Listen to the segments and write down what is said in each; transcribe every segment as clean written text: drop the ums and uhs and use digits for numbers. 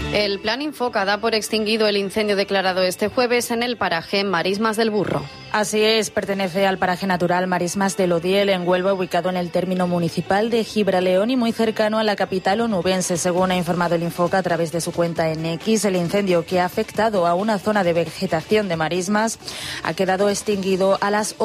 El Plan Infoca da por extinguido el incendio declarado este jueves en el paraje Marismas del Burro. Así es, pertenece al paraje natural Marismas del Odiel, en Huelva, ubicado en el término municipal de Gibraleón y muy cercano a la capital onubense. Según ha informado el Infoca a través de su cuenta en X, el incendio que ha afectado a una zona de vegetación de marismas ha quedado extinguido a las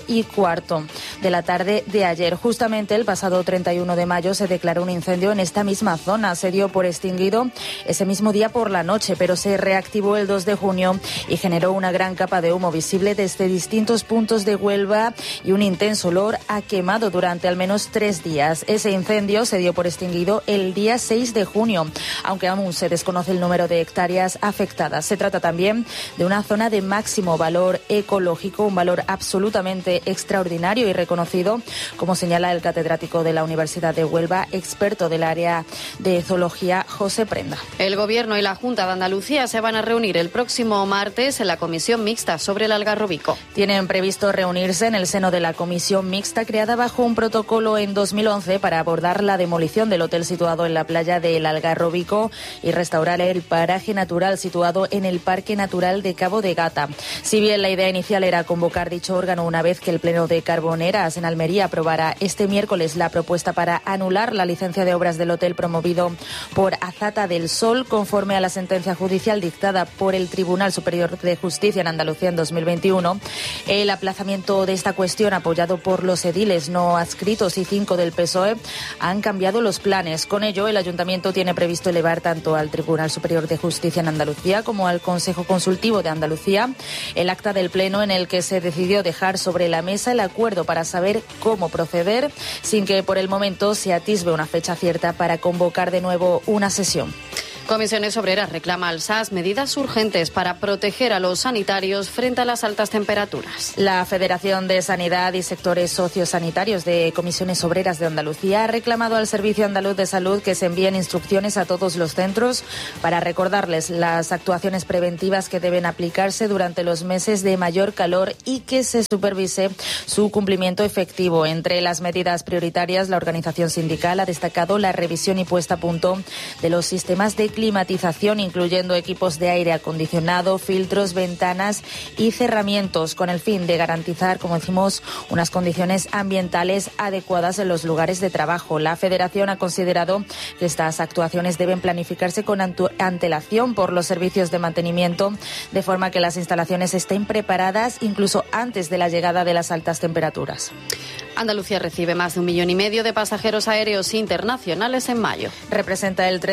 8:15 de la tarde de ayer. Justamente el pasado 31 de mayo se declaró un incendio en esta misma zona. Se dio por extinguido ese mismo día por la noche, pero se reactivó el 2 de junio y generó una gran capa de humo visible desde distintos puntos de Huelva y un intenso olor a quemado durante al menos 3 días. Ese incendio se dio por extinguido el día 6 de junio, aunque aún se desconoce el número de hectáreas afectadas. Se trata también de una zona de máximo valor ecológico, un valor absolutamente extraordinario y reconocido, como señala el catedrático de la Universidad de Huelva, experto del área de zoología, José Prenda. El Gobierno y la Junta de Andalucía se van a reunir el próximo martes en la Comisión Mixta sobre el Algarrobico. Tienen previsto reunirse en el seno de la Comisión Mixta creada bajo un protocolo en 2011 para abordar la demolición del hotel situado en la playa del Algarrobico y restaurar el paraje natural situado en el Parque Natural de Cabo de Gata. Si bien la idea inicial era convocar dicho órgano una vez que el Pleno de Carboneras en Almería aprobara este miércoles la propuesta para anular la licencia de obras del hotel promovido por Azata del Sol, conforme a la sentencia judicial dictada por el Tribunal Superior de Justicia en Andalucía en 2021, el aplazamiento de esta cuestión, apoyado por los ediles no adscritos y 5 del PSOE, han cambiado los planes. Con ello, el Ayuntamiento tiene previsto elevar tanto al Tribunal Superior de Justicia en Andalucía como al Consejo Consultivo de Andalucía el acta del Pleno en el que se decidió dejar sobre la mesa el acuerdo para saber cómo proceder, sin que por el momento se atisbe una fecha cierta para convocar de nuevo una sesión. Comisiones Obreras reclama al SAS medidas urgentes para proteger a los sanitarios frente a las altas temperaturas. La Federación de Sanidad y Sectores Sociosanitarios de Comisiones Obreras de Andalucía ha reclamado al Servicio Andaluz de Salud que se envíen instrucciones a todos los centros para recordarles las actuaciones preventivas que deben aplicarse durante los meses de mayor calor y que se supervise su cumplimiento efectivo. Entre las medidas prioritarias, la organización sindical ha destacado la revisión y puesta a punto de los sistemas de climatización, incluyendo equipos de aire acondicionado, filtros, ventanas y cerramientos, con el fin de garantizar, como decimos, unas condiciones ambientales adecuadas en los lugares de trabajo. La Federación ha considerado que estas actuaciones deben planificarse con antelación por los servicios de mantenimiento, de forma que las instalaciones estén preparadas incluso antes de la llegada de las altas temperaturas. Andalucía recibe más de 1,5 millones de pasajeros aéreos internacionales en mayo. Representa el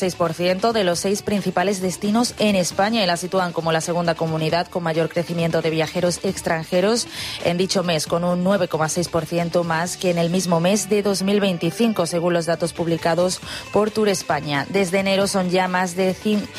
13,6% de los 6 principales destinos en España y la sitúan como la segunda comunidad con mayor crecimiento de viajeros extranjeros en dicho mes, con un 9,6% más que en el mismo mes de 2025, según los datos publicados por Tour España. Desde enero son ya más de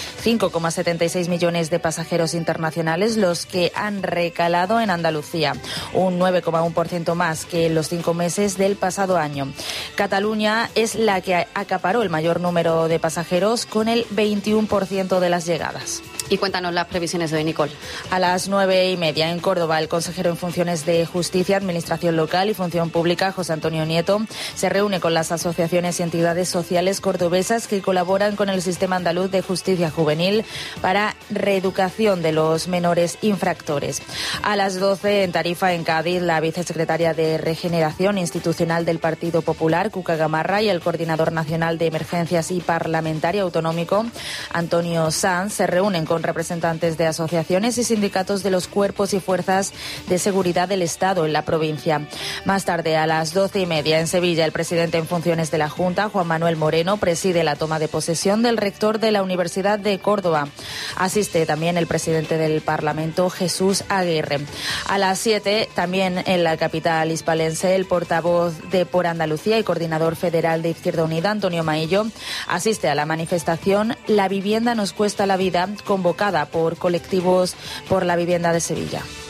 5,76 millones de pasajeros internacionales los que han recalado en Andalucía, un 9,1% más que en los 5 meses del pasado año. Cataluña es la que acaparó el mayor número de pasajeros, con el 21% de las llegadas. Y cuéntanos las previsiones de hoy, Nicole. A las 9:30 en Córdoba, el consejero en funciones de Justicia, Administración Local y Función Pública, José Antonio Nieto, se reúne con las asociaciones y entidades sociales cordobesas que colaboran con el Sistema Andaluz de Justicia Juvenil para reeducación de los menores infractores. A las 12 en Tarifa, en Cádiz, la vicesecretaria de Regeneración Institucional del Partido Popular, Cuca Gamarra, y el coordinador nacional de Emergencias y parlamentario autonómico, Antonio Sanz, se reúnen con representantes de asociaciones y sindicatos de los cuerpos y fuerzas de seguridad del Estado en la provincia. Más tarde, a las 12:30 en Sevilla, el presidente en funciones de la Junta, Juan Manuel Moreno, preside la toma de posesión del rector de la Universidad de Córdoba. Asiste también el presidente del Parlamento, Jesús Aguirre. A las 7, también en la capital hispalense, el portavoz de Por Andalucía y coordinador federal de Izquierda Unida, Antonio Maillo, asiste a la manifestación La vivienda nos cuesta la vida, convocada por colectivos por la vivienda de Sevilla.